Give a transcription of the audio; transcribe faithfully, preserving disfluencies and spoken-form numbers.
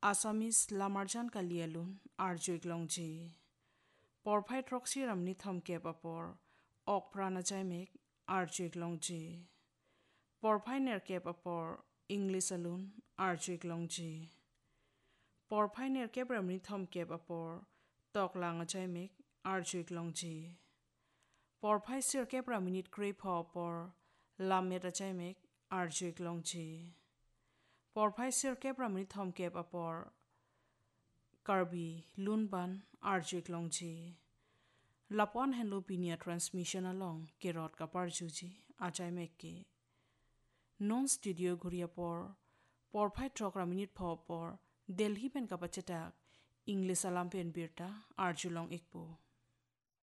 Asamis lamarjan kalialun arjuik longji. Porphai troksi ramni thomke papor ok prana jaimek arjuik longji. Porphai nerke papor English alun arjuik longji. Porphai nerke ramni thomke papor tok langa jaimek arjuik longji. Porphai sirke praminit krip hopor lamet jaimek arjuik longji. Porphai sirke praminit thomke papor Karbi lunban arjuik longji. Lapon henlo pinia transmission along kirot kapar juji ajai mekke. Non studio guria por porphai trokra minute por Delhi pen kapachetak English alam pen birta arjulong ikpo.